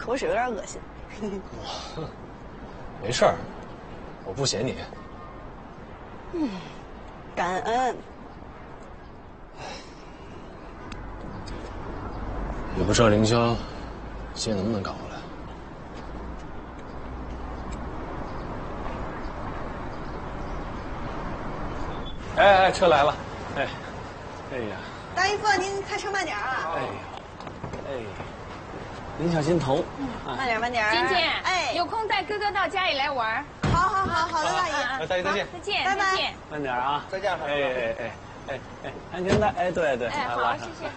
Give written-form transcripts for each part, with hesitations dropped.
口水有点恶心。 没事儿，我不嫌你。 感恩。 也不知道凌霄现在能不能赶回来。哎，车来了。哎呀， 大姨夫，您开车慢点啊！ 您小心头。 慢点，慢点。 金健， 哎， 有空带哥哥到家里来玩。 好的，大姨。 大姨再见。 再见， 拜拜再见。 慢点啊！ 再见， 哎，安全带。哎，对。 哎，好，谢谢。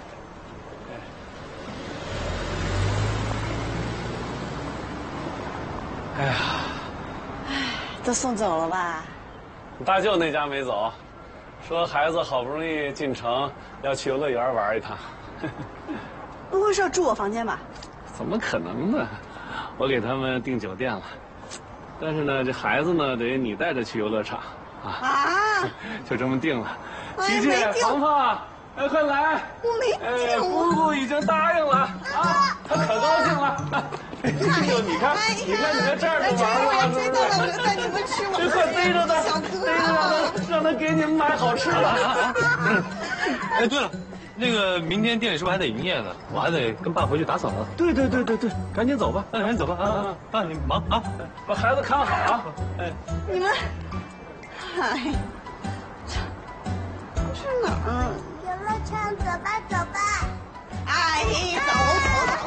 哎呀， 都送走了吧？ 大舅那家没走，说孩子好不容易进城，要去游乐园玩一趟。 不会是要住我房间吧？ 怎么可能呢？我给他们订酒店了，但是呢，这孩子呢得你带着去游乐场啊，就这么定了。琪琪、芳芳，哎，快来！ 我没定， 姑姑已经答应了啊，她可高兴了。哎呦，你看这儿就玩了， 追到了，我就带你们吃。 快背着他，让他给你们买好吃的。 哎，对了，那个明天店里是不是还得营业呢？我还得跟爸回去打扫呢。 对，赶紧走吧， 赶紧走吧啊！你忙啊， 把孩子看好啊！哎， 你们，哎，去哪儿？ 游乐场，走吧。 哎，走。